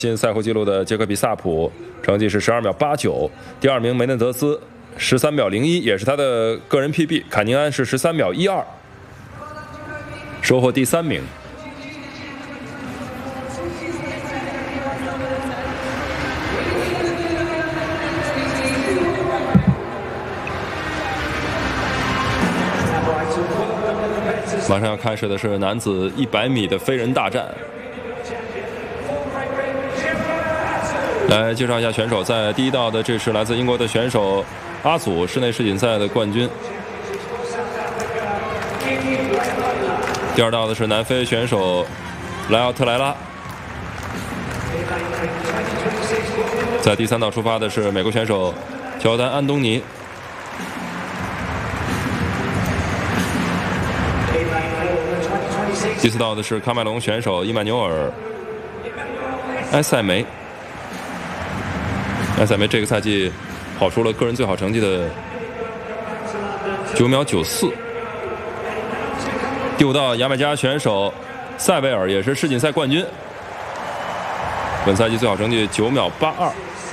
新赛后纪录的杰克比萨普成绩是12秒89，第二名梅内德斯13秒01，也是他的个人 PB。坎宁安是13秒12，收获第3名。马上要开始的是男子100米的飞人大战。来介绍一下选手，在第一道的这是来自英国的选手阿祖，室内世锦赛的冠军。第二道的是南非选手莱奥特莱拉。在第三道出发的是美国选手乔丹安东尼。第四道的是喀麦隆选手伊曼纽尔埃塞梅。埃塞梅这个赛季跑出了个人最好成绩的9秒94。第五道牙买加选手塞维尔也是世锦赛冠军，本赛季最好成绩9秒82。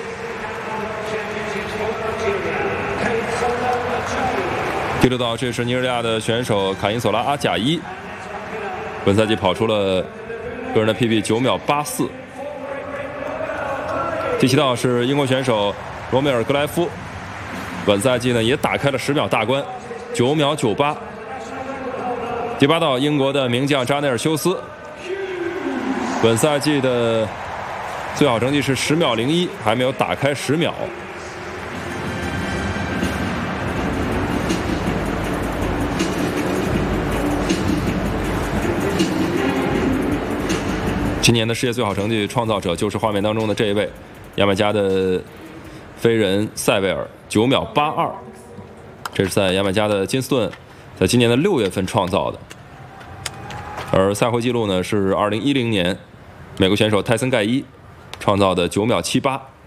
第六道这是尼日利亚的选手卡因索拉阿贾伊，本赛季跑出了个人的 PB 9秒84。第七道是英国选手罗梅尔格莱夫，本赛季呢也打开了10秒大关，9秒98。第八道英国的名将扎内尔休斯，本赛季的最好成绩是10秒01，还没有打开10秒。今年的世界最好成绩创造者就是画面当中的这一位牙买加的飞人塞维尔，9秒82，这是在牙买加的金斯顿在今年的6月份创造的。而赛后纪录呢是2010年美国选手泰森盖伊创造的9秒78。